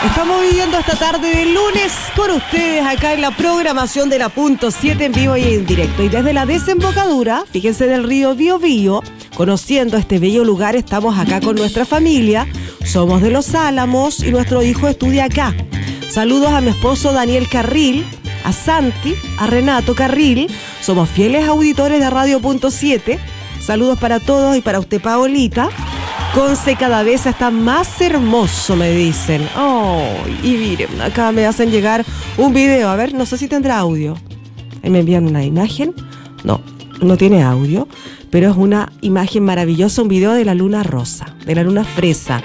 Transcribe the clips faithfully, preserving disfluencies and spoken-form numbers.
Estamos viviendo esta tarde de lunes con ustedes acá en la programación de la Punto siete en vivo y en directo. Y desde la desembocadura, fíjense, del río Biobío, conociendo este bello lugar, estamos acá con nuestra familia. Somos de Los Álamos y nuestro hijo estudia acá. Saludos a mi esposo Daniel Carril, a Santi, a Renato Carril. Somos fieles auditores de Radio Punto siete. Saludos para todos y para usted, Paolita. Conce cada vez está más hermoso, me dicen. Oh, y miren, acá me hacen llegar un video. A ver, no sé si tendrá audio. Me envían una imagen. No, no tiene audio, pero es una imagen maravillosa, un video de la luna rosa, de la luna fresa,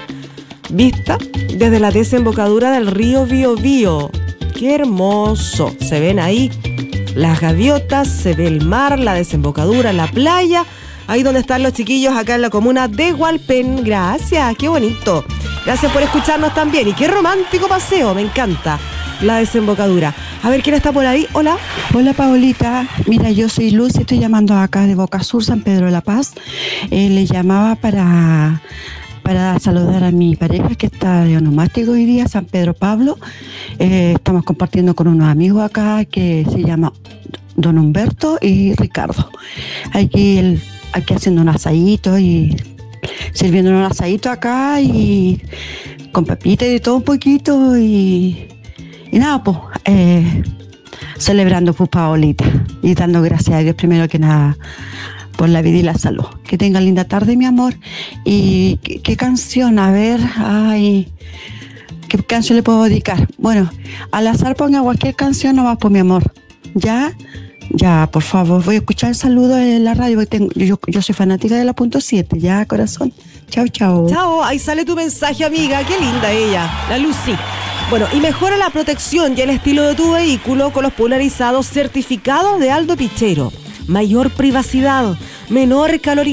vista desde la desembocadura del río Biobío. ¡Qué hermoso! Se ven ahí las gaviotas, se ve el mar, la desembocadura, la playa. Ahí donde están los chiquillos, acá en la comuna de Hualpén. Gracias, qué bonito. Gracias por escucharnos también. Y qué romántico paseo, me encanta la desembocadura. A ver, ¿quién está por ahí? Hola. Hola, Paolita. Mira, yo soy Luz y estoy llamando acá de Boca Sur, San Pedro de la Paz. Eh, le llamaba para, para saludar a mi pareja que está de onomástico hoy día, San Pedro Pablo. Eh, estamos compartiendo con unos amigos acá que se llama Don Humberto y Ricardo. Aquí el aquí haciendo un asadito y sirviendo un asadito acá y con papita y de todo un poquito y, y nada, pues eh, celebrando pues Paolita y dando gracias a Dios primero que nada por la vida y la salud. Que tenga linda tarde, mi amor. Y qué, qué canción, a ver, ay, qué canción le puedo dedicar. Bueno, al azar ponga cualquier canción nomás, pues mi amor, ya. Ya, por favor, voy a escuchar el saludo en la radio. Tengo, yo, yo soy fanática de la Punto siete, ya, corazón. Chao, chao. Chao, ahí sale tu mensaje, amiga. Qué linda ella, la Lucy. Bueno, y mejora la protección y el estilo de tu vehículo con los polarizados certificados de Aldo Pichero. Mayor privacidad, menor calor